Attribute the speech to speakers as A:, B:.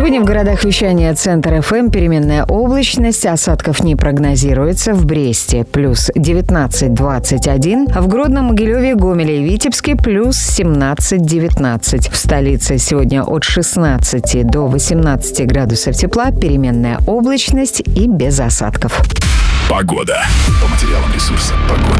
A: Сегодня в городах вещания Центр ФМ переменная облачность, осадков не прогнозируется. В Бресте плюс 19-21, а в Гродно, Могилеве, Гомеле и Витебске плюс 17-19. В столице сегодня от 16 до 18 градусов тепла, переменная облачность и без осадков.
B: Погода. По материалам ресурса «Погода».